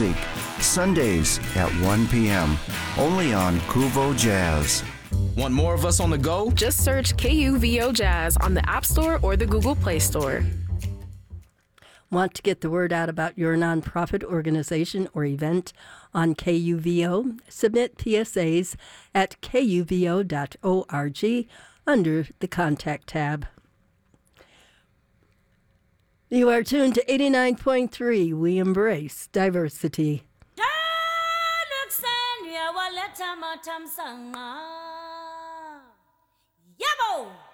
music. Sundays at 1 p.m. Only on Kuvo Jazz. Want more of us on the go? Just search KUVO Jazz on the App Store or the Google Play Store. Want to get the word out about your nonprofit organization or event on KUVO? Submit PSAs at kuvo.org under the Contact tab. You are tuned to 89.3. We embrace diversity. Yabo!